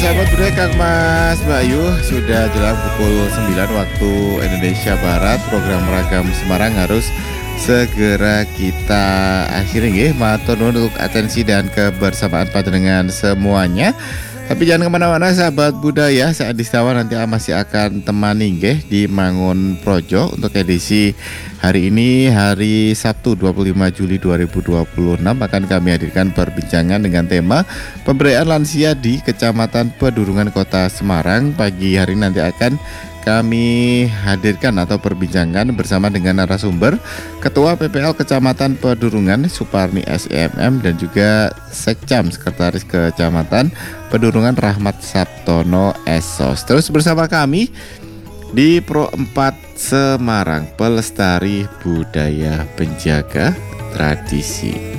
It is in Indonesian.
sahabat budaya Kang Mas Mbak Ayu, sudah jelang pukul 9 waktu Indonesia Barat. Program Ragam Semarang harus segera kita akhiri nggih. Matur nuwun untuk atensi dan kebersamaan panjenengan semuanya. Tapi jangan kemana-mana sahabat budaya, saat Distawa nanti masih akan temani nggih di Mangun Projo untuk edisi hari ini, hari Sabtu 25 Juli 2026 akan kami hadirkan perbincangan dengan tema pemberdayaan lansia di Kecamatan Pedurungan Kota Semarang. Pagi hari nanti akan kami hadirkan atau perbincangan bersama dengan narasumber Ketua PPL Kecamatan Pedurungan Suparni SEMM dan juga Sekcam Sekretaris Kecamatan Pedurungan Rahmat Sabtono Esos. Terus bersama kami di Pro 4 Semarang, pelestari budaya penjaga tradisi.